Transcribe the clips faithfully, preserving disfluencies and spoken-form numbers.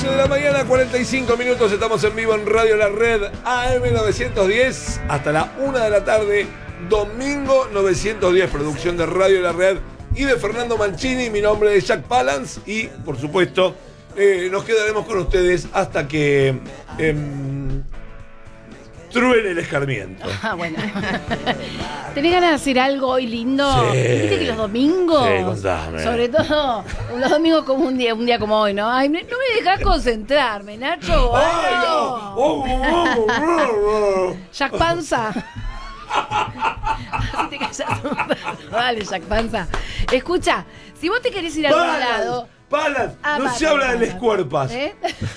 once de la mañana, cuarenta y cinco minutos, estamos en vivo en Radio La Red A M novecientos diez hasta la una de la tarde, domingo novecientos diez, producción de Radio La Red y de Fernando Mancini. Mi nombre es Jack Palance y, por supuesto, eh, nos quedaremos con ustedes hasta que eh, truene el escarmiento. Ah, bueno. ¿Tenés ganas de hacer algo hoy lindo? Sí. ¿Viste que los domingos? Sí, contame. Sobre todo los domingos como un día, un día como hoy, ¿no? Ay, no me dejás concentrarme, Nacho. ¡Ay, Ay, no! Oh, oh, oh, oh. Jack Panza. Así te callas un rato. Dale, Jack Panza. Escucha, si vos te querés ir a algún Palas, lado. Palas, Ah, no Palas, se habla de Palas. las cuerpas. ¿Eh?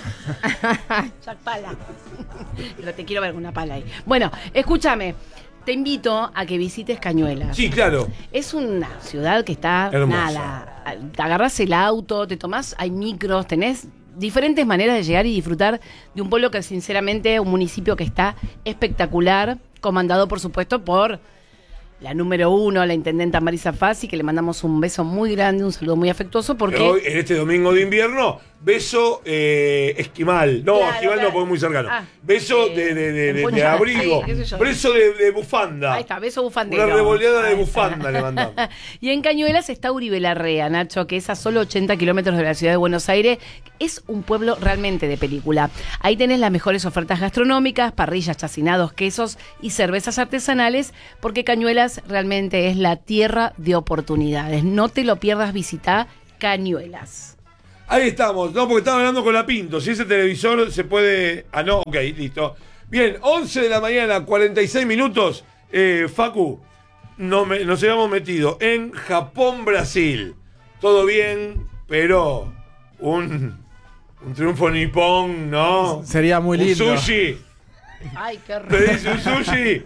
Jack Pala. Pero te quiero ver con una pala ahí. Bueno, escúchame. Te invito a que visites Cañuelas. Sí, claro. Es una ciudad que está, Hermosa. nada, te agarrás el auto, te tomás, hay micros, tenés diferentes maneras de llegar y disfrutar de un pueblo que sinceramente, un municipio que está espectacular, comandado por supuesto por la número uno, la intendenta Marisa Fassi, que le mandamos un beso muy grande, un saludo muy afectuoso, porque Hoy, en este domingo de invierno, beso eh, esquimal. No, Claro, esquimal claro. no, porque es muy cercano. Ah, beso eh, de, de, de, de, de empuñado, abrigo. sí, qué sé yo. Beso de, de bufanda. ahí está, beso bufandero. Una revoleada de Ahí está. bufanda le mandamos. Y en Cañuelas está Uribe Larrea, Nacho, que es a solo ochenta kilómetros de la ciudad de Buenos Aires. Es un pueblo realmente de película. Ahí tenés las mejores ofertas gastronómicas, parrillas, chacinados, quesos y cervezas artesanales, porque Cañuelas realmente es la tierra de oportunidades. No te lo pierdas, visita Cañuelas. Ahí estamos, no, porque estaba hablando con la Pinto. Si ese televisor se puede. Ah, no, ok, listo. Bien, once de la mañana, cuarenta y seis minutos. Eh, Facu, no me, nos habíamos metido en Japón-Brasil. Todo bien, pero un, un triunfo nipón, ¿no? Sería muy lindo. Un sushi. Ay, qué ¿Te dice un sushi?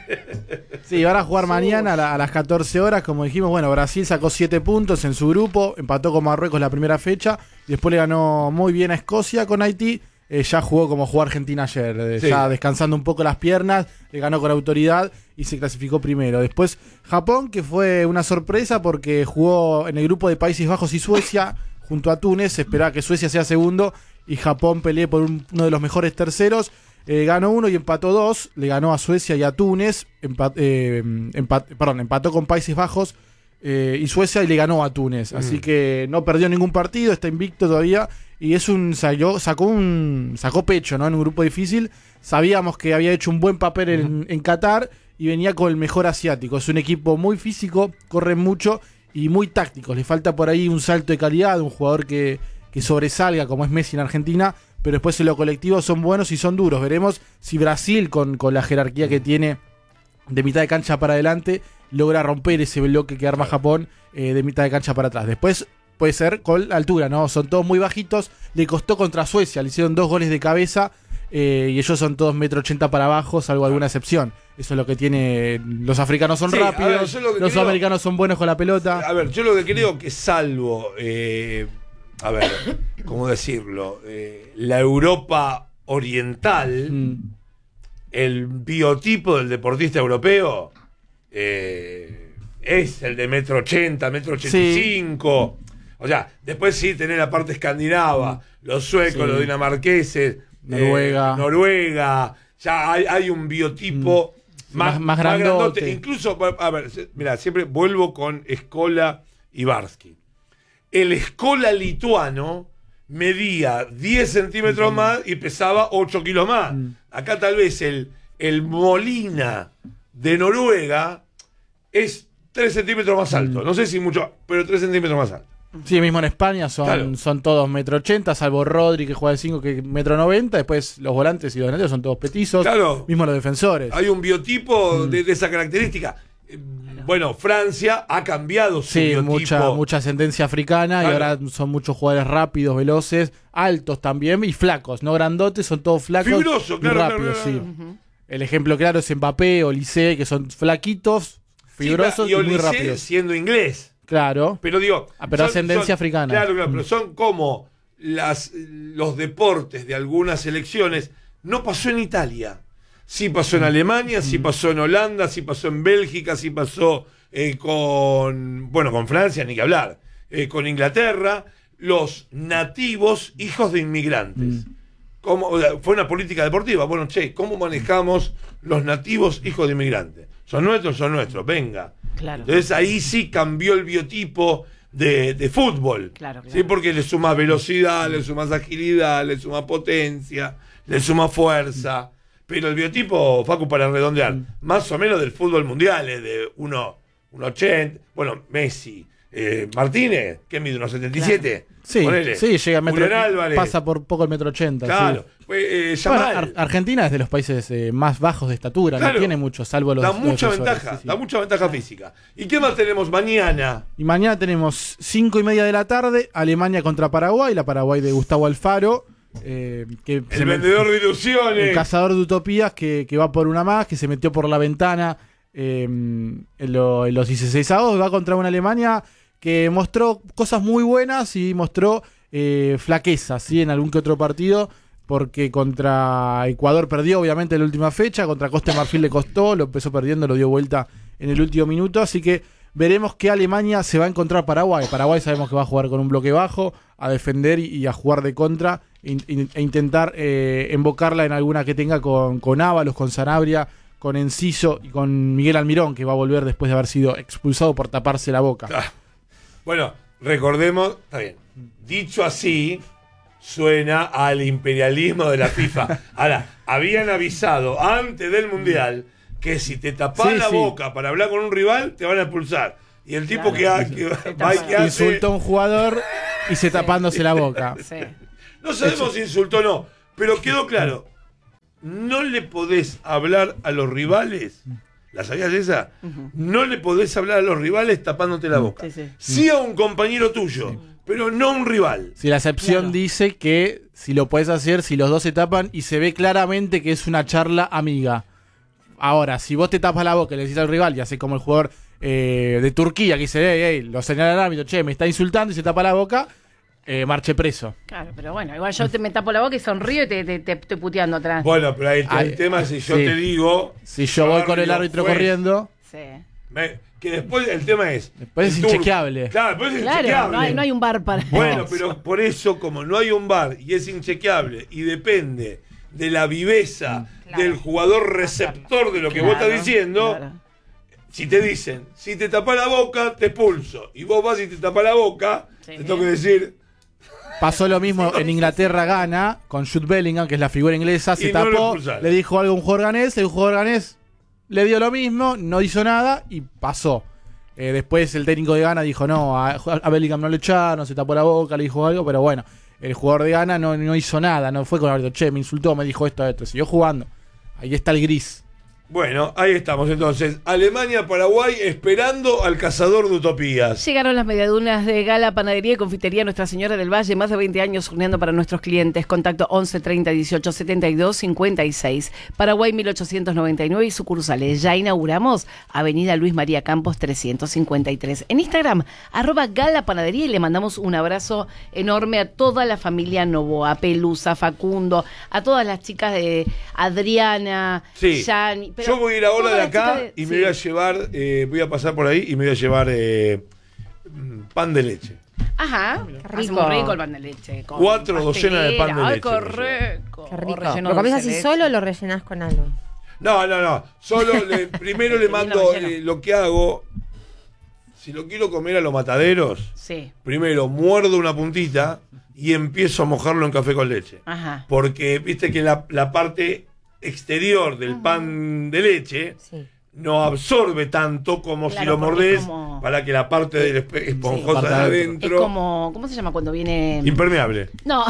Sí, van a jugar mañana a, la- a las catorce horas, como dijimos. Bueno, Brasil sacó siete puntos en su grupo, empató con Marruecos la primera fecha, y después le ganó muy bien a Escocia con Haití. Eh, ya jugó como jugó Argentina ayer, eh, Sí. ya descansando un poco las piernas, le ganó con autoridad y se clasificó primero. Después Japón, que fue una sorpresa porque jugó en el grupo de Países Bajos y Suecia junto a Túnez. Se esperaba que Suecia sea segundo y Japón pelee por un- uno de los mejores terceros. Eh, ganó uno y empató dos, le ganó a Suecia y a Túnez, empa- eh, empat- perdón, empató con Países Bajos eh, y Suecia y le ganó a Túnez, así que no perdió ningún partido, está invicto todavía y es un salió- sacó un sacó pecho, ¿no? En un grupo difícil. Sabíamos que había hecho un buen papel en, en Qatar y venía con el mejor asiático. Es un equipo muy físico, corre mucho y muy táctico. Le falta por ahí un salto de calidad, un jugador que, que sobresalga como es Messi en Argentina, pero después en lo colectivo son buenos y son duros. Veremos si Brasil, con, con la jerarquía que tiene de mitad de cancha para adelante, logra romper ese bloque que arma Japón eh, de mitad de cancha para atrás. Después puede ser con la altura, ¿no? Son todos muy bajitos. Le costó contra Suecia, le hicieron dos goles de cabeza eh, y ellos son todos metro ochenta para abajo, salvo alguna excepción. Eso es lo que tiene. Los africanos son Sí, a ver, rápidos, yo lo que los creo- americanos son buenos con la pelota. A ver, yo lo que creo que salvo, eh, a ver, ¿cómo decirlo? Eh, la Europa oriental, Mm. el biotipo del deportista europeo eh, es el de metro ochenta, metro ochenta y cinco. O sea, después sí tenés la parte escandinava, los suecos, Sí. los dinamarqueses, Noruega. eh, Noruega, ya hay, hay un biotipo Sí, más, más- más grandote. Incluso, a ver, mira, siempre vuelvo con Scola y Barsky. El Scola lituano medía diez centímetros más y pesaba ocho kilos más. Acá tal vez el, el Molina de Noruega es tres centímetros más alto. No sé si mucho, pero tres centímetros más alto. Sí, mismo en España son, Claro. son todos metro ochenta, salvo Rodri que juega el cinco que es metro noventa. Después los volantes y los delanteros son todos petizos. Claro. Mismo los defensores. Hay un biotipo de, de esa característica. Eh, Bueno, Francia ha cambiado su Sí, biotipo. mucha, mucha ascendencia africana y Claro. ahora son muchos jugadores rápidos, veloces, altos también y flacos, no grandotes, son todos flacos Fibroso, y claro, claro, rápidos, claro. sí. El ejemplo claro es Mbappé o Olise, que son flaquitos, fibrosos Sí, y, y muy Olise rápidos. siendo inglés. Claro. Pero digo. Ah, pero ascendencia africana. Claro, claro, Mm. pero son como las, los deportes de algunas selecciones. No pasó en Italia. Sí pasó en Alemania, sí pasó en Holanda, sí pasó en Bélgica, sí pasó eh, con. Bueno, con Francia, ni que hablar. Eh, con Inglaterra. los nativos hijos de inmigrantes. Mm. ¿Cómo, o sea, fue una política deportiva. Bueno, che, ¿cómo manejamos los nativos hijos de inmigrantes? ¿Son nuestros? Son nuestros, venga. Claro. Entonces ahí sí cambió el biotipo de, de fútbol. Claro, claro. ¿Sí? Porque le suma velocidad, le suma agilidad, le suma potencia, le suma fuerza. Pero el biotipo, Facu, para redondear, Mm. más o menos del fútbol mundial, es de uno ochenta. Bueno, Messi, eh, Martínez, ¿qué mide? ¿uno setenta y siete? Sí, Ponele. sí, llega al metro. Julián Álvarez. Pasa por poco el metro ochenta. Claro. Sí. Pues, eh, Bueno, Yamal. Ar- Argentina es de los países eh, más bajos de estatura, Claro. no tiene mucho, salvo los. da los mucha defensores, ventaja, sí, sí. da mucha ventaja física. ¿Y qué más tenemos mañana? Y mañana tenemos cinco y media de la tarde, Alemania contra Paraguay, la Paraguay de Gustavo Alfaro. Eh, que El se vendedor met- de ilusiones. el cazador de utopías que, que va por una más, que se metió por la ventana eh, en, lo- en los dieciséis avos, va contra una Alemania que mostró cosas muy buenas y mostró eh, flaquezas, ¿sí? En algún que otro partido, porque contra Ecuador perdió obviamente en la última fecha, contra Costa de Marfil le costó, lo empezó perdiendo, lo dio vuelta en el último minuto, así que veremos qué Alemania se va a encontrar Paraguay. Paraguay sabemos que va a jugar con un bloque bajo, a defender y, y a jugar de contra e, e intentar eh, invocarla en alguna que tenga con, con Ábalos, con Sanabria, con Enciso y con Miguel Almirón, que va a volver después de haber sido expulsado por taparse la boca. Ah. Bueno, recordemos, está bien, dicho así, suena al imperialismo de la FIFA. Ahora, habían avisado antes del Mundial que si te tapás Sí, la sí. boca para hablar con un rival, te van a expulsar. Y el tipo Claro. que, ha, que Se va y tapa. que hace... Insultó a un jugador y se tapándose la boca. Sí. No sabemos si insultó o no, pero quedó claro. No le podés hablar a los rivales. ¿La sabías esa? Ujú. No le podés hablar a los rivales tapándote la boca. Sí, sí. Sí a un compañero tuyo, pero no a un rival. Si la excepción Claro. dice que si lo puedes hacer, si los dos se tapan y se ve claramente que es una charla amiga. Ahora, si vos te tapas la boca y le decís al rival, y así como el jugador eh, de Turquía que dice, hey, hey, lo señala el árbitro, che, me está insultando y se tapa la boca, eh, marche preso. Claro, pero bueno, igual yo te me tapo la boca y sonrío y te, te, te estoy puteando atrás. Bueno, pero ahí está Ay, el tema si yo sí. te digo... Si yo voy con el árbitro juez, corriendo, Sí. me- que después el tema es... Después es el turco. inchequeable. Claro, después es Claro, inchequeable. no hay, no hay un bar para. Bueno, pero por eso, como no hay un bar y es inchequeable y depende de la viveza Claro. del jugador receptor de lo que vos Claro, estás diciendo, claro. si te dicen, si te tapa la boca, te expulso. Y vos vas y te tapa la boca, Sí. te tengo que decir, pasó lo mismo en Inglaterra gana con Jude Bellingham, que es la figura inglesa, se Y no lo tapó, expulsaron. le dijo algo a un jugador ganés, el jugador ganés le dio lo mismo, no hizo nada y pasó. Eh, después el técnico de Ghana dijo, no, a, a Bellingham no le echaron, se tapó la boca, le dijo algo, pero bueno, el jugador de Ghana no, no hizo nada, no fue con el árbitro, che, me insultó, me dijo esto, esto, siguió jugando. Ahí está el gris. bueno, ahí estamos entonces. Alemania, Paraguay, esperando al cazador de utopías. Llegaron las medialunas de Gala Panadería y Confitería Nuestra Señora del Valle, más de veinte años horneando para nuestros clientes. Contacto once treinta dieciocho setenta y dos cincuenta y seis. Paraguay mil ochocientos noventa y nueve y sucursales. Ya inauguramos Avenida Luis María Campos trescientos cincuenta y tres. En Instagram, arroba Gala Panadería, y le mandamos un abrazo enorme a toda la familia Novoa, a Pelusa, Facundo, a todas las chicas de Adriana, Sí. Yani. pero Yo voy a ir ahora todas de las acá chicas de- y me sí. voy a llevar, eh, voy a pasar por ahí y me voy a llevar eh, mm, pan de leche. Ajá, Qué hace rico. muy rico el pan de leche. con Cuatro docenas de pan de pastelera. leche, Ay, qué rico. Qué rico. O relleno ¿Lo comes dulce así de leche. solo o lo rellenás con algo? No, no, no. Solo le- primero le Qué mando lindo relleno. eh, lo que hago. Si lo quiero comer a los mataderos, Sí, primero muerdo una puntita y empiezo a mojarlo en café con leche. ajá. Porque viste que la, la parte exterior del pan de leche Sí. no absorbe tanto como Claro, si lo porque mordés es como- para que la parte del espe- esponjosa parte de de adentro. Es como, ¿cómo se llama cuando viene? Impermeable. No.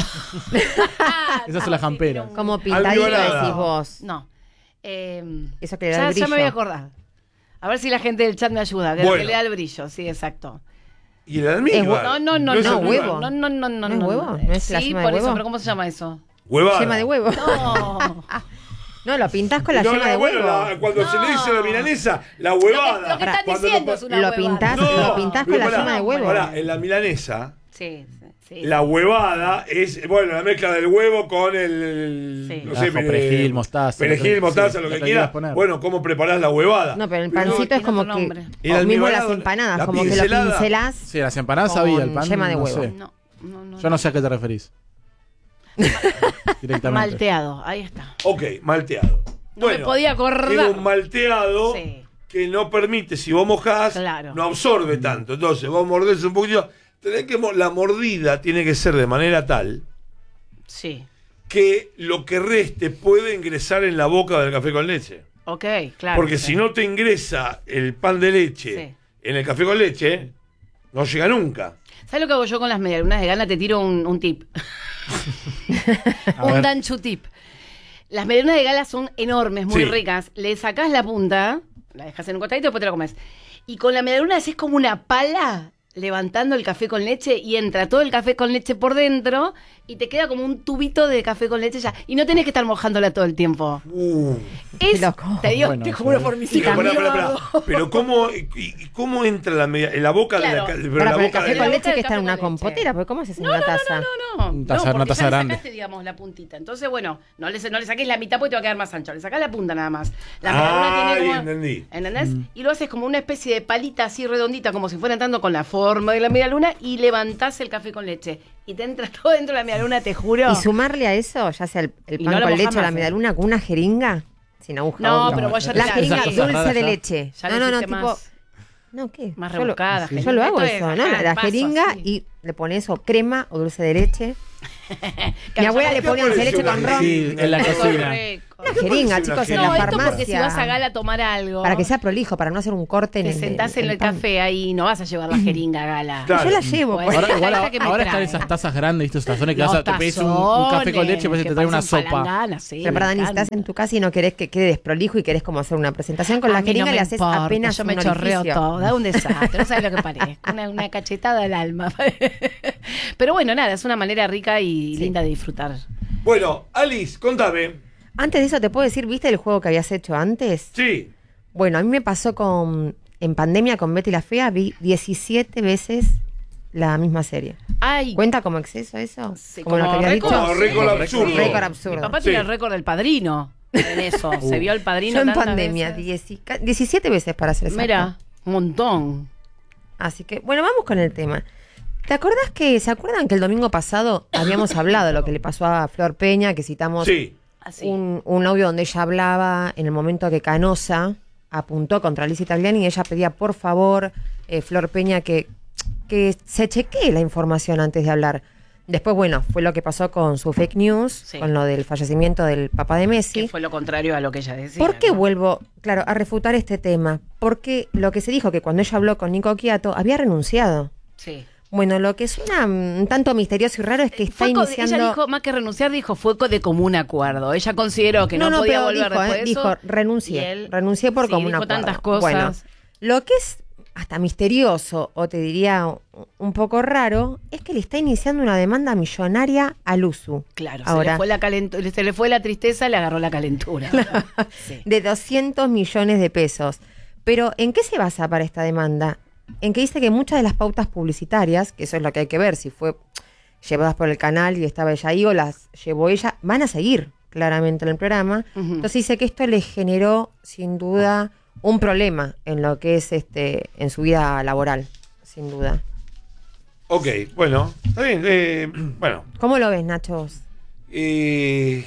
Esas son las camperas. Como pintadito Almibarada. decís vos. No. Eh, Eso que le da ya, el ya me brillo. voy a acordar. A ver si la gente del chat me ayuda. Que, Bueno. que le da el brillo, sí, exacto. Y el almíbar. No, no, no, es no, almíbar. huevo. No, no, no, no. ¿No es huevo? ¿No es la sí, yema de por eso, huevo? pero ¿cómo se llama eso? Huevada. Yema de huevo. No. No, lo pintás con la No, yema no, de bueno, huevo. la- cuando se le dice la No. milanesa, la huevada. Lo que, lo que están Cuando diciendo lo- es una lo huevada. pintás- lo pintás con pero la pará, yema de huevo. pará, en la milanesa, Sí, sí, sí. la huevada es, bueno, la mezcla del huevo con el, Sí. no Ajo, sé, perejil, eh, mostaza, perejil, lo que- mostaza, sí, lo que lo que quieras. quieras poner. Bueno, ¿cómo preparás la huevada? No, pero el Pero pancito es tiene como otro que... nombre. El O mismo almibarado, las empanadas, la como que lo pincelada. pincelás. Sí, las empanadas Con había, el pan yema de no huevo. sé. No. no, no, Yo no sé a qué te referís. Directamente. Malteado, ahí está. Ok, malteado. No me podía acordar. Tiene un malteado Sí. que no permite, si vos mojás, Claro. no absorbe tanto. Entonces, vos mordés un poquito. Tenés que mo- la mordida tiene que ser de manera tal Sí. que lo que reste puede ingresar en la boca del café con leche. Ok, claro. Porque sí. si no te ingresa el pan de leche Sí. en el café con leche, no llega nunca. ¿Sabes lo que hago yo con las medialunas de gala? Te tiro un, un tip. A un ver. danchu tip. Las medialunas de gala son enormes, muy Sí. ricas. Le sacás la punta, la dejas en un costadito y después te la comes. Y con la medialuna haces como una pala levantando el café con leche y entra todo el café con leche por dentro y te queda como un tubito de café con leche ya. Y no tenés que estar mojándola todo el tiempo. Uh. Es, loco. te digo, Bueno, te juro sí. por mis Pero, hijas. pará, pará, lo pará. hago. Pero ¿cómo, y, y cómo entra la media, en la boca Claro. de la, pero Para, en la para el boca café de con la- leche que El está café en una con leche. compotera, porque ¿cómo haces en No, una no, no, taza? no, no, no. Un taza- no, una porque taza ya le grande. sacaste, digamos, la puntita. Entonces, bueno, no le, no le saques la mitad porque te va a quedar más ancho. Le sacás la punta nada más. La Ah, medialuna tiene ahí como... entendí. ¿Entendés? Y lo haces como una especie de palita así redondita, como si fuera entrando con la forma de la medialuna, y levantás el café con leche. Y te entra todo dentro de la medialuna, te juro. Y sumarle a eso, ya sea el, el Y pan no lo con mojás leche o la más, ¿eh? medialuna con una jeringa sin aguja. No, obvio. pero vos ya La te jeringa esas cosas dulce raras de ya- leche. Ya no, le no, no, hiciste tipo. más- No, ¿qué? más Yo lo- rebuscada. Yo lo hago Esto es eso, ¿no? acá, La paso jeringa así. y le pones o crema o dulce de leche. Que Mi abuela a le nosotros- pone dulce de leche una con ron. Sí, en la jeringa? cocina. Rico. Una jeringa, una chicos, en jeringa? la No, esto porque si farmacia. vas a gala a tomar algo, Para que sea prolijo, para no hacer un corte en te el sentás en el pan. café ahí y no vas a llevar la jeringa a gala. Claro. Yo la llevo, Bueno. pues. Ahora, igual, Esa que me ahora trae. están esas tazas grandes, ¿viste? Esos tazones que Los vas a, te pedís un, un café con leche y parece que te trae una parecen sopa. palanganas, sí, Pero para me Dani, si estás encanta. en tu casa y no querés que quede desprolijo y querés como hacer una presentación con A la mí jeringa, no me le haces importa, apenas yo me un chorreo orificio. todo, da un desastre, no sabes lo que parece, una, una cachetada al alma. Pero bueno, nada, es una manera rica y linda de disfrutar. Bueno, Alice, contame. Antes de eso, ¿te puedo decir, viste el juego que habías hecho antes? Sí. Bueno, a mí me pasó con en pandemia con Betty la Fea, vi diecisiete veces la misma serie. Ay, ¿Cuenta como exceso eso? Sí, como lo como que había récord. dicho. Como récord absurdo. Récord mi absurdo. papá Sí. tiene el récord del Padrino en eso, se vio el Padrino Yo en tantas pandemia, veces. dieci- ca- diecisiete veces para hacer exacto. Mira, un montón. Así que, bueno, vamos con el tema. ¿Te acordás que, se acuerdan que el domingo pasado habíamos hablado de lo que le pasó a Flor Peña, que citamos Sí. Así. un, un audio donde ella hablaba en el momento que Canosa apuntó contra Alicia Tagliani y ella pedía, por favor, eh, Flor Peña, que, que se chequee la información antes de hablar? Después, bueno, fue lo que pasó con su fake news, Sí. con lo del fallecimiento del papá de Messi. Que fue lo contrario a lo que ella decía. ¿Por qué ¿no? vuelvo, claro, a refutar este tema? Porque lo que se dijo que cuando ella habló con Nico Quiato había renunciado. Sí. Bueno, lo que suena mm, un tanto misterioso y raro es que está Fue co- iniciando... Ella dijo, más que renunciar, dijo, fue co- de común acuerdo. Ella consideró que no, podía pero volver dijo, después eh, de dijo, eso. renuncié, y él- renuncié por sí, común dijo acuerdo. tantas cosas. Bueno, lo que es hasta misterioso, o te diría un- un poco raro, es que le está iniciando una demanda millonaria a Luzu. Claro, se ahora, le, fue la calentu- se le fue la tristeza, le agarró la calentura. Sí. de doscientos millones de pesos. Pero, ¿en qué se basa para esta demanda? En que dice que muchas de las pautas publicitarias, que eso es lo que hay que ver, si fue llevadas por el canal y estaba ella ahí o las llevó ella, van a seguir claramente en el programa. Ujú. Entonces dice que esto le generó, sin duda, un problema en lo que es este en su vida laboral, sin duda. Ok, bueno, está bien. eh, bueno, ¿Cómo lo ves, Nacho? eh,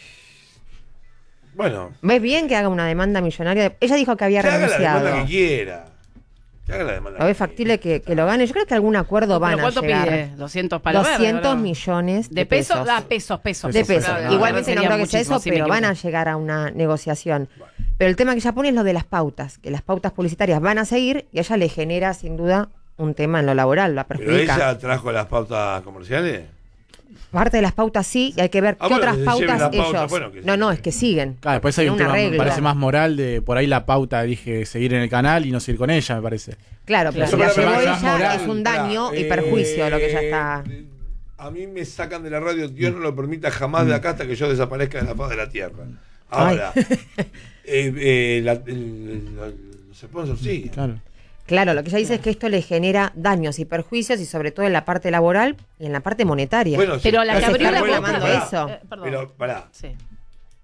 bueno, ¿Ves bien que haga una demanda millonaria? Ella dijo que había que haga la demanda renunciado. que quiera. Que haga la demanda ¿Lo ves que factible que, que lo gane? Yo creo que algún acuerdo van ¿Pero a cuánto llegar. pide? doscientos palos verdes, doscientos ¿verdad? millones de, ¿De pesos? pesos. Ah, pesos, pesos. de pesos. Claro, Igualmente no sería creo que sea muchísimo, eso, sí, me pero van a equivoqué. llegar a una negociación. Pero el tema que ella pone es lo de las pautas, que las pautas publicitarias van a seguir y a ella le genera sin duda un tema en lo laboral, la Pero perjudica. ella trajo las pautas comerciales. Parte de las pautas sí, y hay que ver Ah, qué bueno, otras que se pautas lleven las ellos. pautas, bueno, que no, sí. no, es que siguen. Claro, después hay Tiene un una tema, me regla. parece más moral de por ahí la pauta, dije, seguir en el canal y no seguir con ella, me parece. Claro, pero Claro. si la Pero llevó pará, ella moral, es un pará, daño y eh, perjuicio lo que ella está. A mí me sacan de la radio, Dios no lo permita jamás de acá hasta que yo desaparezca de la faz de la tierra. Ahora, eh, eh, la- el- el- los sponsors sí. Claro. Claro, lo que ella dice es que esto le genera daños y perjuicios y sobre todo en la parte laboral y en la parte monetaria. Bueno, sí, Pero la que está- abrió está la bueno, boca- pero pará, eso. Eh, perdón. Pero pará, Sí.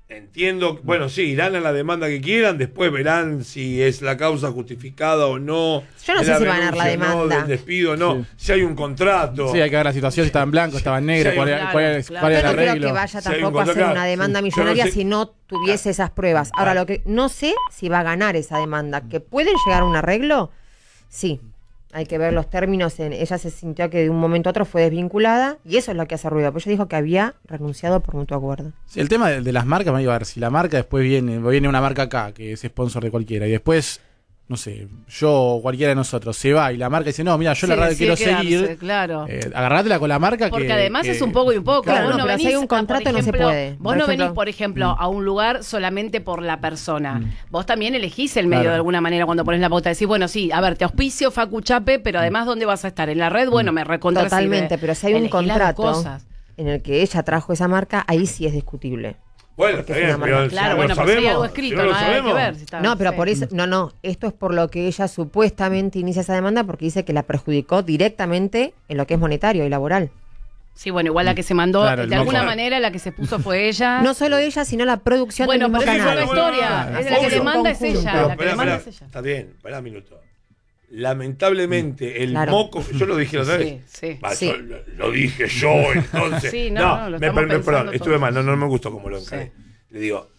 entiendo, bueno, sí, irán a la demanda que quieran, después verán si es la causa justificada o no. Yo no de sé si van a dar la renuncia o no, demanda. del despido o no, Sí. si hay un contrato. Sí, hay que ver la situación, si estaba en blanco, estaba en negro, Sí, cuál, claro, cuál es, claro. cuál es Yo el no creo arreglo. que vaya Si hay un tampoco a hacer contrato, una demanda sí. millonaria Yo no sé- si no tuviese esas pruebas. Ahora, lo que no sé si va a ganar esa demanda. ¿Que pueden llegar a un arreglo? Sí. Hay que ver los términos. En, ella se sintió que de un momento a otro fue desvinculada y eso es lo que hace ruido. Pero ella dijo que había renunciado por mutuo acuerdo. Sí, el tema de, de las marcas, me iba a ver, si la marca después viene, viene una marca acá, que es sponsor de cualquiera, y después, no sé, yo o cualquiera de nosotros se va y la marca dice, no, mira, yo la Sí, verdad sí, quiero quedarse, seguir, claro. eh, agarrátela con la marca. Porque que, además que- es un poco y un poco. Claro, vos no, no pero si venís hay un a, por contrato no se ejemplo, puede. Vos Por no ejemplo- venís, por ejemplo, a un lugar solamente por la persona. Mm. Vos también elegís el medio Claro. de alguna manera cuando pones la pauta. Decís, bueno, sí, a ver, te auspicio Facu Chape, pero además, ¿dónde vas a estar? En la red, bueno, me recontra Totalmente, sirve. pero si hay un Elegí las dos contrato cosas. en el que ella trajo esa marca, ahí sí es discutible. Bueno, Porque está es bien, una pero marca. si Claro, no bueno, lo pero si hay sabemos, algo si escrito, no no, lo hay que sabemos. ver. si está- No, pero sí. por eso, no, no, esto es por lo que ella supuestamente inicia esa demanda porque dice que la perjudicó directamente en lo que es monetario y laboral. Sí, bueno, igual la que se mandó, Claro, el de alguna moco. manera la que se puso fue ella. No solo ella, sino la producción Bueno, del mismo pero esa canal. es la Bueno, historia. bueno, Es la que obvio. demanda es Conjunto. ella. Pero, La que pará, demanda pará, es ella. está bien, pará un minuto. Lamentablemente, el Claro. moco, yo lo dije la otra vez. Sí, sí. Va, Sí. yo lo, lo dije yo, entonces. Sí, no, no, lo me, estamos me- perdón, pensando estuve todos. mal, no, no me gustó como lo encaré. Sí. Le digo,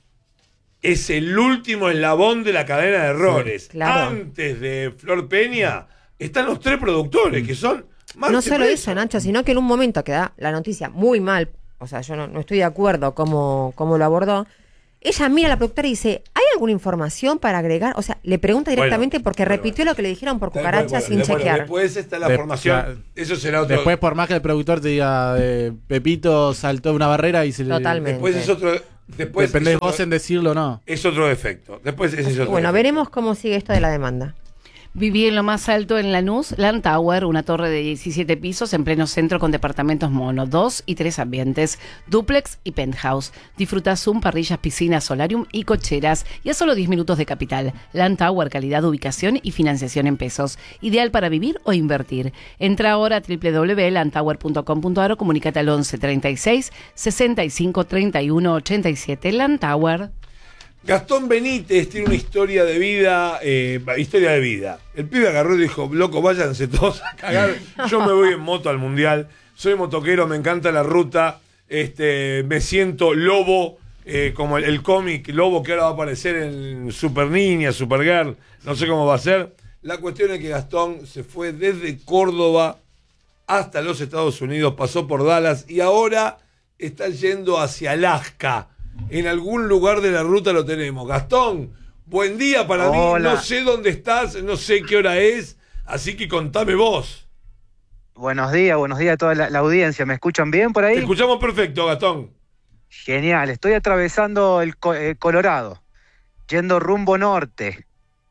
es el último eslabón de la cadena de errores. claro. Antes de Flor Peña, están los tres productores, que son Marce No solo Preso. eso, Nacho, sino que en un momento que da la noticia muy mal, o sea, yo no, no estoy de acuerdo cómo, cómo lo abordó, ella mira a la productora y dice, ¿hay alguna información para agregar? O sea, le pregunta Bueno, directamente porque bueno, repitió bueno. lo que le dijeron por Bueno, cucaracha bueno, sin bueno, chequear. Después está la De- formación. claro. Eso será otro. Después, por más que el productor te diga, eh, Pepito saltó una barrera y se le... Totalmente. después es otro. Después Dependés es otro, vos en decirlo o no. es otro defecto. Después ese es otro Bueno, defecto. veremos cómo sigue esto de la demanda. Viví en lo más alto en Lanús, Land Tower, una torre de diecisiete pisos en pleno centro con departamentos mono, dos y tres ambientes, duplex y penthouse. Disfruta Zoom, parrillas, piscinas, solarium y cocheras. Y a solo diez minutos de capital. Land Tower, calidad, ubicación y financiación en pesos. Ideal para vivir o invertir. Entra ahora a doble u doble u doble u punto land tower punto com punto a r o comunícate al once treinta y seis sesenta y cinco treinta y uno ochenta y siete. Land Tower. Gastón Benítez tiene una historia de vida, eh, historia de vida. El pibe agarró y dijo, loco, váyanse todos a cagar. Yo me voy en moto al mundial. Soy motoquero, me encanta la ruta. Este, me siento lobo, eh, como el, el cómic Lobo que ahora va a aparecer en Super Niña, Supergirl. No sé cómo va a ser. La cuestión es que Gastón se fue desde Córdoba hasta los Estados Unidos, pasó por Dallas y ahora está yendo hacia Alaska. En algún lugar de la ruta lo tenemos. Gastón, buen día para Hola. mí. No sé dónde estás, no sé qué hora es, así que contame vos. Buenos días, buenos días a toda la, la audiencia. ¿Me escuchan bien por Te ahí? escuchamos perfecto, Gastón. Genial, estoy atravesando el Co- eh, Colorado, yendo rumbo norte.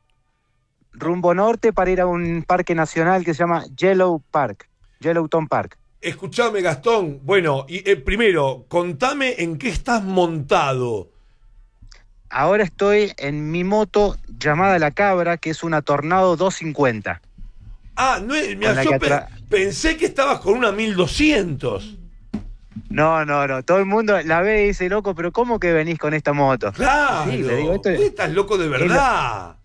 Rumbo norte para ir a un parque nacional que se llama Yellow Park, Yellowstone Park. Escuchame, Gastón. Bueno, y eh, primero, contame en qué estás montado. Ahora estoy en mi moto llamada La Cabra, que es una Tornado doscientos cincuenta. Ah, no es, mirá, Con la yo que pe- atra- pensé que estabas con una mil doscientos. No, no, no, todo el mundo la ve y dice, loco, pero ¿cómo que venís con esta moto? Claro. Sí, le digo, esto es- Vos estás loco de verdad.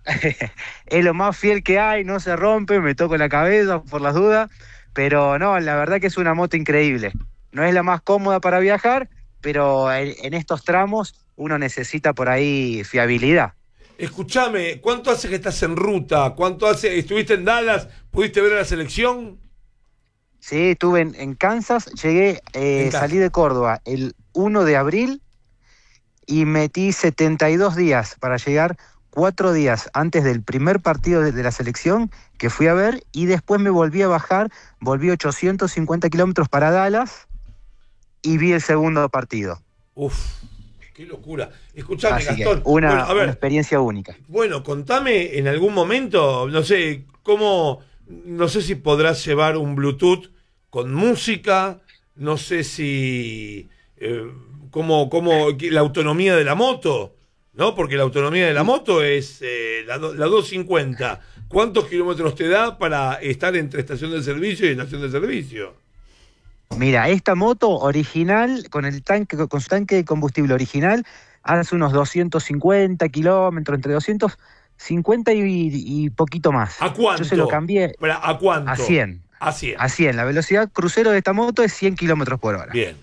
Es lo más fiel que hay, no se rompe, me toco la cabeza por las dudas, pero no, la verdad que es una moto increíble. No es la más cómoda para viajar, pero en, en estos tramos uno necesita por ahí fiabilidad. Escuchame, ¿cuánto hace que estás en ruta? ¿Cuánto hace? ¿Estuviste en Dallas? ¿Pudiste ver a la selección? Sí, estuve en, en Kansas, llegué, eh, En Kansas. salí de Córdoba el primero de abril y metí setenta y dos días para llegar cuatro días antes del primer partido de, de la selección que fui a ver y después me volví a bajar, volví ochocientos cincuenta kilómetros para Dallas y vi el segundo partido. Uf, qué locura. Escuchame, Así que Gastón. una, bueno, a una ver, experiencia única. bueno, contame en algún momento, no sé, cómo, no sé si podrás llevar un Bluetooth con música, no sé si, eh, cómo, cómo, la autonomía de la moto, ¿no? Porque la autonomía de la moto es eh, la, do- la doscientos cincuenta. ¿Cuántos kilómetros te da para estar entre estación de servicio y estación de servicio? Mira, esta moto original, con el tanque, con su tanque de combustible original, hace unos doscientos cincuenta kilómetros, entre doscientos cincuenta y, y poquito más. ¿A cuánto? Yo se lo cambié ¿A cuánto? a cien. A cien. A cien. La velocidad crucero de esta moto es cien kilómetros por hora. Bien.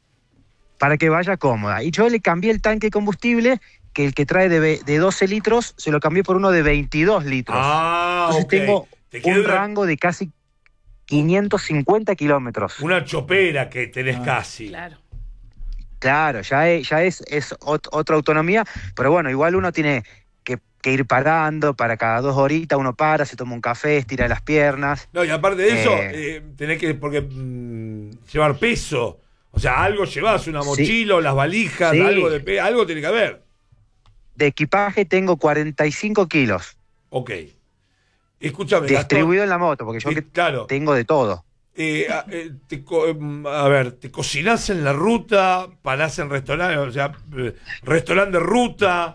Para que vaya cómoda. Y yo le cambié el tanque de combustible, que el que trae de, de doce litros, se lo cambié por uno de veintidós litros. Ah, Entonces ok. tengo Te queda un una- rango de casi quinientos cincuenta kilómetros. Una chopera que tenés casi. Claro. Claro, ya es, ya es, es ot- otra autonomía, pero bueno, igual uno tiene que, que ir parando, para cada dos horitas uno para, se toma un café, estira las piernas. No, y aparte de eso, Eh. eh, tenés que, porque mm, llevar peso. O sea, algo llevas, una mochila, o las valijas, Sí. algo de pe- algo tiene que haber. De equipaje tengo cuarenta y cinco kilos, Ok. Escúchame, Gastón, distribuido en la moto, porque yo eh, que claro. tengo de todo. Eh, a, eh, te co- em, a ver, ¿te cocinás en la ruta? ¿Parás en restaurante? O sea, eh, restaurante de ruta.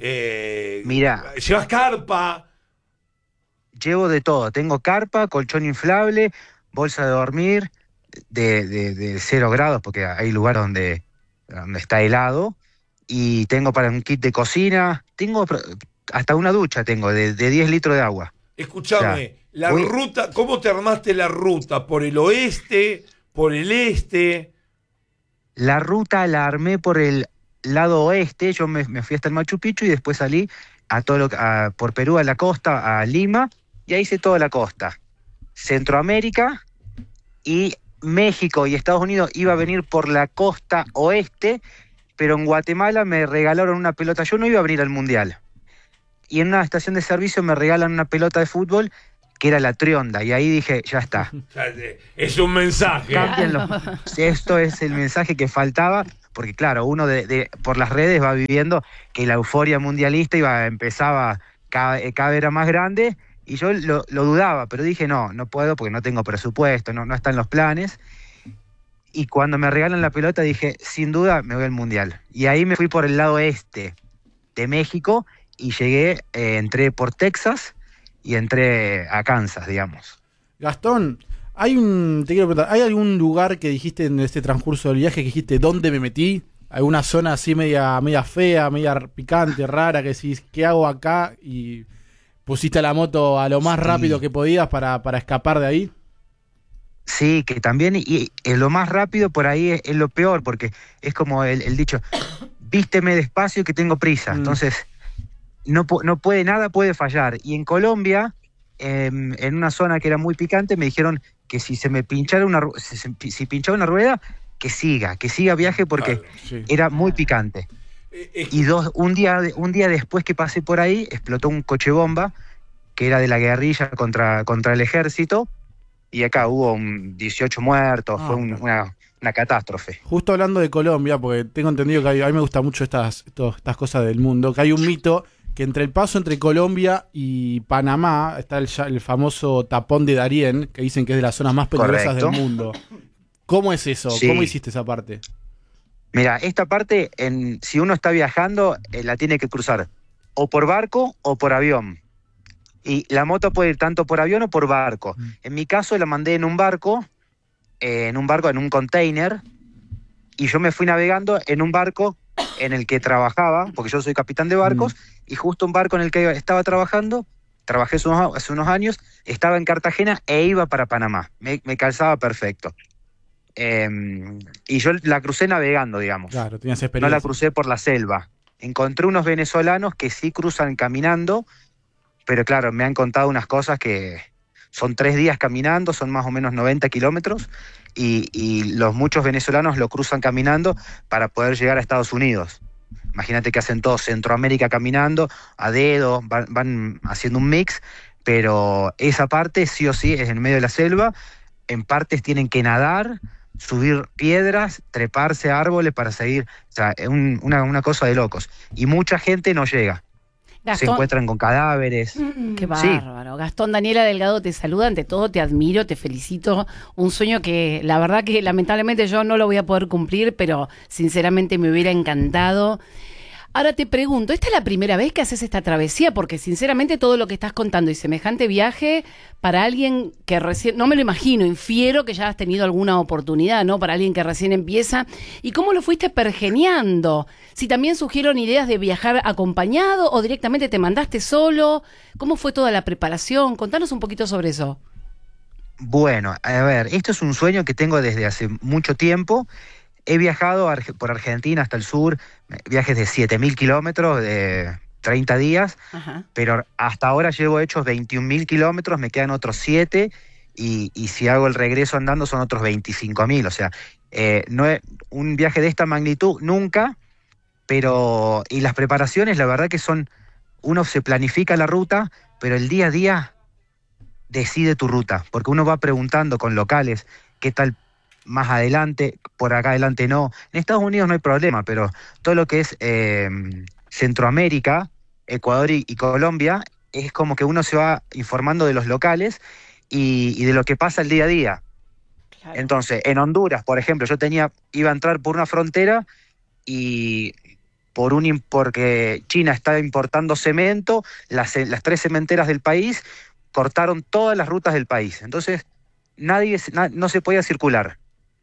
Eh, Mirá. ¿Llevas carpa? Llevo de todo, tengo carpa, colchón inflable, bolsa de dormir de, de, de cero grados, porque hay lugares donde, donde está helado, y tengo para un kit de cocina, tengo pro- hasta una ducha tengo de, de diez litros de agua. Escúchame, O sea, la voy- ruta, ¿cómo te armaste la ruta? ¿Por el oeste? ¿Por el este? La ruta la armé por el lado oeste, yo me, me fui hasta el Machu Picchu y después salí a todo lo, que- a- por Perú a la costa, a Lima, y ahí hice toda la costa. Centroamérica y México y Estados Unidos iba a venir por la costa oeste, pero en Guatemala me regalaron una pelota, yo no iba a venir al Mundial. Y en una estación de servicio me regalan una pelota de fútbol que era la Trionda, y ahí dije, ya está. O sea, eh, es un mensaje. Cámbienlo. Esto es el mensaje que faltaba, porque claro, uno de, de- por las redes va viviendo que la euforia mundialista iba, empezaba cada, eh, cada vez era más grande, y yo lo, lo dudaba, pero dije, no, no puedo porque no tengo presupuesto, no, no están los planes. Y cuando me regalan la pelota dije, sin duda me voy al Mundial. Y ahí me fui por el lado este de México y llegué, eh, entré por Texas y entré a Kansas, digamos. Gastón, hay un, te quiero preguntar, ¿hay algún lugar que dijiste en este transcurso del viaje que dijiste dónde me metí? ¿Alguna zona así media, media fea, media picante, rara, que decís, ¿qué hago acá? Y pusiste la moto a lo más Sí. rápido que podías para, para escapar de ahí. Sí, que también, y, y lo más rápido por ahí es, es lo peor, porque es como el, el dicho, vísteme despacio que tengo prisa. Mm. Entonces, no, pu- no puede, nada puede fallar. Y en Colombia, em, en una zona que era muy picante, me dijeron que si se me pinchara una, ru- si, se- si pinchaba una rueda, que siga, que siga viaje porque Claro. Sí. era muy picante. Eh, eh, Y dos, un día, de- un día después que pasé por ahí, explotó un coche bomba que era de la guerrilla contra, contra el ejército, y acá hubo un dieciocho muertos, Ah, fue un- claro. una, una catástrofe. Justo hablando de Colombia, porque tengo entendido que hay- a mí me gustan mucho estas, estos- estas cosas del mundo, que hay un mito que entre el paso entre Colombia y Panamá está el, ya- el famoso tapón de Darién, que dicen que es de las zonas más peligrosas Correcto. del mundo. ¿Cómo es eso? Sí. ¿Cómo hiciste esa parte? Mira, esta parte, en, si uno está viajando, eh, la tiene que cruzar o por barco o por avión. Y la moto puede ir tanto por avión o por barco. Mm. En mi caso la mandé en un barco, eh, en un barco, en un container, y yo me fui navegando en un barco en el que trabajaba, porque yo soy capitán de barcos, y justo un barco en el que estaba trabajando, trabajé hace unos, hace unos años, estaba en Cartagena e iba para Panamá. Me, me calzaba perfecto. Eh, y yo la crucé navegando, digamos. Claro, tenías No experiencia. la crucé por la selva. Encontré unos venezolanos que sí cruzan caminando, pero claro, me han contado unas cosas que son tres días caminando, son más o menos noventa kilómetros, y, y los muchos venezolanos lo cruzan caminando para poder llegar a Estados Unidos. Imagínate que hacen todo Centroamérica caminando, a dedo, van, van haciendo un mix, pero esa parte sí o sí es en medio de la selva, en partes tienen que nadar, subir piedras, treparse a árboles para seguir, o sea, es un- una, una cosa de locos. Y mucha gente no llega, se Gastón, encuentran con cadáveres. qué Sí. bárbaro. Gastón, Daniela Delgado te saluda. Ante todo, te admiro, te felicito. Un sueño que la verdad que lamentablemente yo no lo voy a poder cumplir, pero sinceramente me hubiera encantado. Ahora te pregunto, ¿esta es la primera vez que haces esta travesía? Porque sinceramente todo lo que estás contando y semejante viaje, para alguien que recién, no me lo imagino, infiero que ya has tenido alguna oportunidad, ¿no? Para alguien que recién empieza. ¿Y cómo lo fuiste pergeneando? Si también surgieron ideas de viajar acompañado o directamente te mandaste solo, ¿cómo fue toda la preparación? Contanos un poquito sobre eso. Bueno, a ver, esto es un sueño que tengo desde hace mucho tiempo. He viajado Arge- por Argentina hasta el sur, viajes de siete mil kilómetros, de treinta días, Ajá. pero hasta ahora llevo hechos veintiún mil kilómetros, me quedan otros siete, y, y si hago el regreso andando son otros veinticinco mil. O sea, eh, no es un viaje de esta magnitud nunca, pero y las preparaciones, la verdad que son, uno se planifica la ruta, pero el día a día decide tu ruta, porque uno va preguntando con locales qué tal más adelante, por acá adelante no. En Estados Unidos no hay problema, pero todo lo que es eh, Centroamérica, Ecuador y, y Colombia, es como que uno se va informando de los locales y, y de lo que pasa el día a día. Claro. Entonces, en Honduras, por ejemplo, yo tenía, iba a entrar por una frontera y por un im- porque China está importando cemento, las, las tres cementeras del país cortaron todas las rutas del país. Entonces, nadie na- no se podía circular.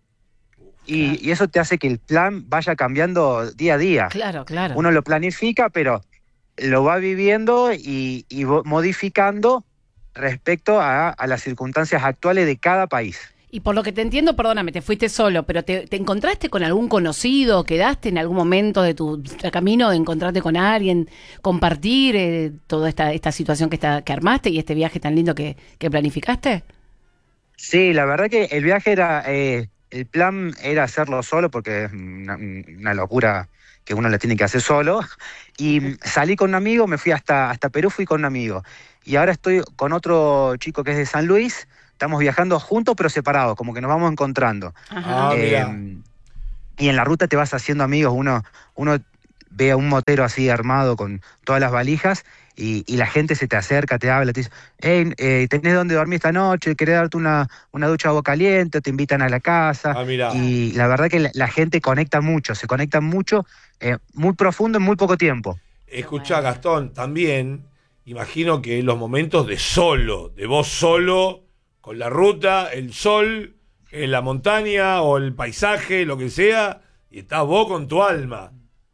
Y, Claro. y eso te hace que el plan vaya cambiando día a día. Claro, claro. Uno lo planifica, pero lo va viviendo y, y vo- modificando respecto a, a las circunstancias actuales de cada país. Y por lo que te entiendo, perdóname, te fuiste solo, pero te, te encontraste con algún conocido, quedaste en algún momento de tu camino de encontrarte con alguien, compartir eh, toda esta, esta situación que, está, que armaste y este viaje tan lindo que, que planificaste. Sí, la verdad que el viaje era, eh, el plan era hacerlo solo porque es una, una locura que uno la tiene que hacer solo. Y salí con un amigo, me fui hasta, hasta Perú, fui con un amigo. Y ahora estoy con otro chico que es de San Luis, estamos viajando juntos pero separados, como que nos vamos encontrando. Ajá. Ah, mirá. Eh, y en la ruta te vas haciendo amigos, uno, uno ve a un motero así armado con todas las valijas y, y la gente se te acerca, te habla, te dice, hey, eh, ¿tenés dónde dormir esta noche? ¿Querés darte una, una ducha de agua caliente? Te invitan a la casa. Ah, mirá. Y la verdad que la, la gente conecta mucho, se conecta mucho, eh, muy profundo en muy poco tiempo. Escuchá, Gastón, también imagino que los momentos de solo, de vos solo, con la ruta, el sol, en la montaña o el paisaje, lo que sea, y estás vos con tu alma.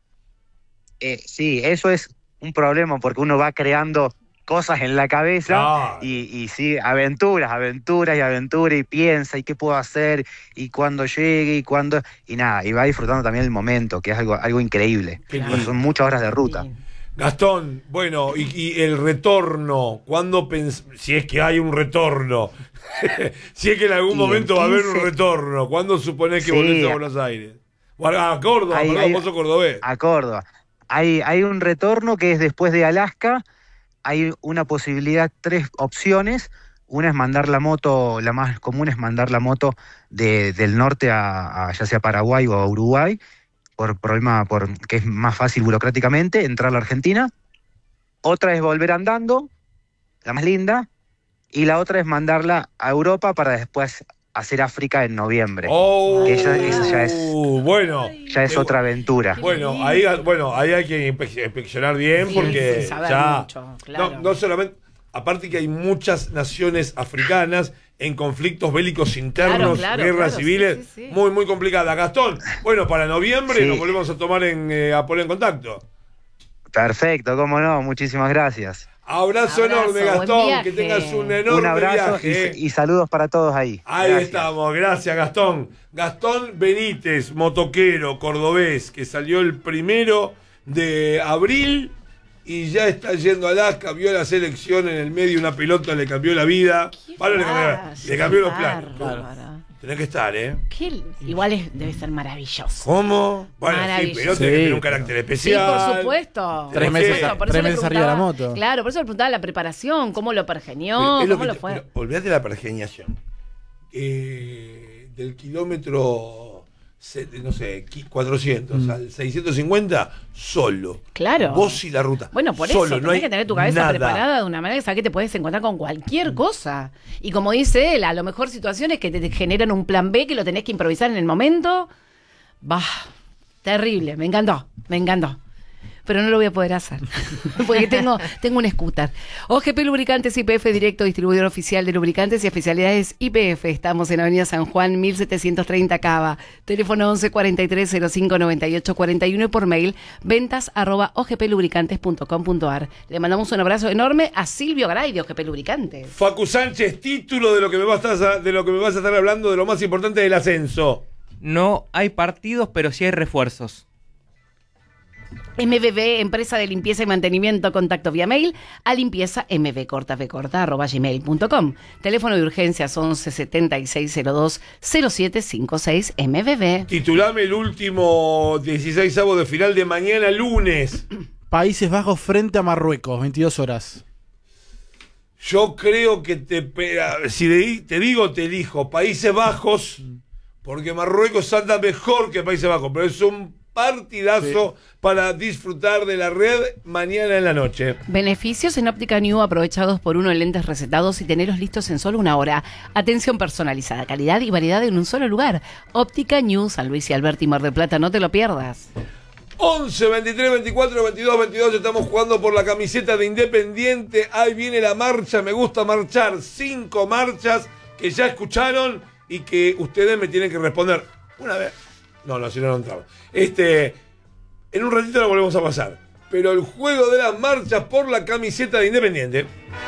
Eh, sí, eso es un problema porque uno va creando cosas en la cabeza Claro. y, y sí, aventuras, aventuras y aventuras y piensa y qué puedo hacer y cuándo llegue y cuándo... Y nada, y va disfrutando también el momento, que es algo, algo increíble. Qué Porque lindo. son muchas horas de ruta. Bien. Gastón, bueno, y, y el retorno, ¿cuándo pens- si es que hay un retorno? Si es que en algún Y el momento va a haber un quince retorno, ¿cuándo suponés que Sí. volvés a Buenos Aires? O a a Córdoba, Hay- perdón, hay- vos sos cordobés. A Córdoba. Hay, hay un retorno que es después de Alaska, hay una posibilidad, tres opciones. Una es mandar la moto, la más común es mandar la moto de, del norte a, a ya sea Paraguay o a Uruguay, por problema, por que es más fácil burocráticamente entrar a la Argentina. Otra es volver andando, la más linda, y la otra es mandarla a Europa para después hacer África en noviembre. Oh, Esa- esa ya es- bueno. Ya es Qué otra aventura. Bueno, ahí, bueno, ahí hay que inspe- inspeccionar bien Sí, porque sin saber ya mucho, claro. no, no solamente, aparte que hay muchas naciones africanas en conflictos bélicos internos, Claro, claro, guerras claro, civiles, sí, sí, sí. muy muy complicadas. Gastón, bueno, para noviembre Sí. nos volvemos a tomar en eh, a poner en contacto. Perfecto, cómo no, muchísimas gracias. Abrazo, Abrazo, enorme, buen Gastón, viaje. que tengas un enorme Un abrazo viaje. y, y saludos para todos ahí. Ahí Gracias. estamos, gracias Gastón. Gastón Benítez, motoquero cordobés, que salió el primero de abril y ya está yendo a Alaska, vio la selección en el medio, una pelota le cambió la vida. Pablo le cambió, Vaya, le cambió los qué planes. bárbaro. Tenés que estar, ¿eh? Qué- igual es- debe ser maravilloso. ¿Cómo? Bueno, sí, Maravilloso. pero tenés que Sí. tener un carácter Sí, especial. por supuesto. Tres Por meses- supuesto, por eso tres le meses arriba de la preguntaba- moto. Claro, por eso le preguntaba la preparación, cómo lo pergenió, Pero es lo cómo que lo te- fue. pero olvídate de la pergeñación. Eh, del kilómetro, se- no sé, qui- cuatrocientos Mm. al seiscientos cincuenta, solo. Claro. Vos y la ruta. Bueno, por solo, eso no tenés hay que tener tu cabeza nada. preparada de una manera que sabes que te puedes encontrar con cualquier cosa. Y como dice él, a lo mejor situaciones que te, te generan un plan B que lo tenés que improvisar en el momento. Bah, terrible, me encantó, me encantó. pero no lo voy a poder hacer. Porque tengo, tengo un scooter. O G P Lubricantes Y P F, directo distribuidor oficial de lubricantes y especialidades Y P F. Estamos en Avenida San Juan, mil setecientos treinta Cava. Teléfono once cuarenta y tres cero cinco noventa y ocho cuarenta y uno y por mail ventas arroba ogplubricantes punto com punto ar. Le mandamos un abrazo enorme a Silvio Garay de O G P Lubricantes. Facu Sánchez, título de lo que me vas a, de lo que me vas a estar hablando, de lo más importante del ascenso. No hay partidos, pero sí hay refuerzos. M B B, empresa de limpieza y mantenimiento, contacto vía mail a limpieza mbcorta arroba gmail punto com. Teléfono de urgencias once setenta y seis cero dos cero siete cincuenta y seis M B B. Titulame el último dieciseisavo de final de mañana lunes. Países Bajos frente a Marruecos, veintidós horas. Yo creo que te si de, te digo, te elijo Países Bajos, porque Marruecos anda mejor que Países Bajos, pero es un partidazo sí. para disfrutar de la red mañana en la noche. Beneficios en Óptica New aprovechados por uno en lentes recetados y tenerlos listos en solo una hora. Atención personalizada, calidad y variedad en un solo lugar. Óptica New, San Luis y Alberti, Mar del Plata, no te lo pierdas. once, veintitrés, veinticuatro, veintidós, veintidós, estamos jugando por la camiseta de Independiente. Ahí viene la marcha, me gusta marchar. Cinco marchas que ya escucharon y que ustedes me tienen que responder una vez. No, no, si no, no entramos. Este, en un ratito lo volvemos a pasar. Pero el juego de las marchas por la camiseta de Independiente.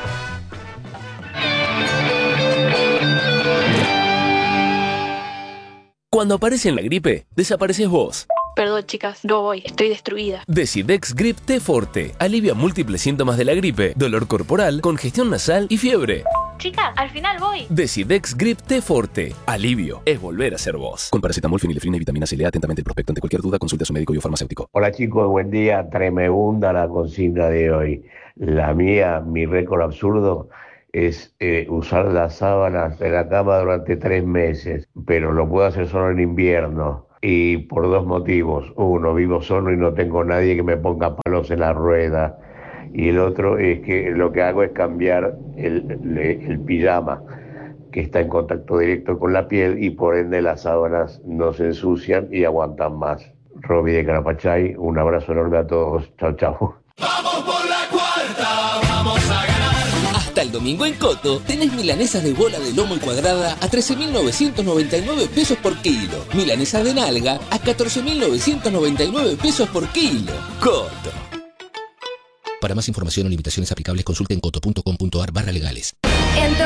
Cuando aparece en la gripe, desapareces vos. Perdón, chicas, no voy, estoy destruida. Decidex Grip T Forte alivia múltiples síntomas de la gripe, dolor corporal, congestión nasal y fiebre. Chicas, al final voy. Decidex Grip T Forte. Alivio es volver a ser vos. Con paracetamol, fenilefrina y vitamina C. Lea atentamente el prospecto. Ante cualquier duda, consulte a su médico y o farmacéutico. Hola chicos, buen día. Tremenda la consigna de hoy. La mía, mi récord absurdo, es eh, usar las sábanas de la cama durante tres meses. Pero lo puedo hacer solo en invierno. Y por dos motivos. Uno, vivo solo y no tengo nadie que me ponga palos en la rueda. Y el otro es que lo que hago es cambiar el, el, el pijama, que está en contacto directo con la piel y por ende las sábanas no se ensucian y aguantan más. Roby de Carapachay, un abrazo enorme a todos. Chao, chao. Vamos por la cuarta, vamos a ganar. Hasta el domingo en Coto tenés milanesas de bola de lomo y cuadrada a trece mil novecientos noventa y nueve pesos por kilo. Milanesas de nalga a catorce mil novecientos noventa y nueve pesos por kilo. Coto. Para más información o limitaciones aplicables, consulten coto punto com punto ar barra legales.